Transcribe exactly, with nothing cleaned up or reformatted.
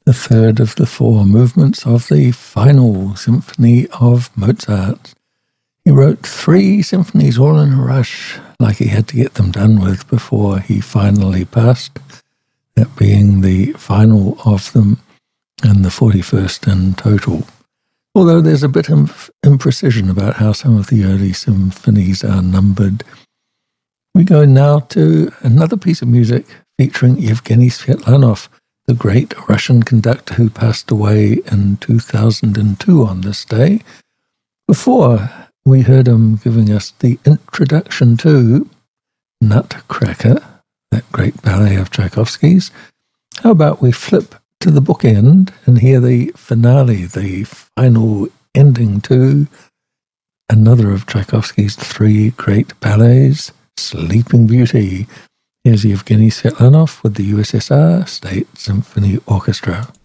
the third of the four movements of the final symphony of Mozart. He wrote three symphonies all in a rush, like he had to get them done with before he finally passed, that being the final of them and the forty-first in total. Although there's a bit of imprecision about how some of the early symphonies are numbered. We go now to another piece of music featuring Yevgeny Svetlanov, the great Russian conductor who passed away in two thousand two on this day. Before, we heard him giving us the introduction to Nutcracker, that great ballet of Tchaikovsky's. How about we flip to the bookend and hear the finale, the final ending to another of Tchaikovsky's three great ballets, Sleeping Beauty. Here's Yevgeny Svetlanov with the U S S R State Symphony Orchestra.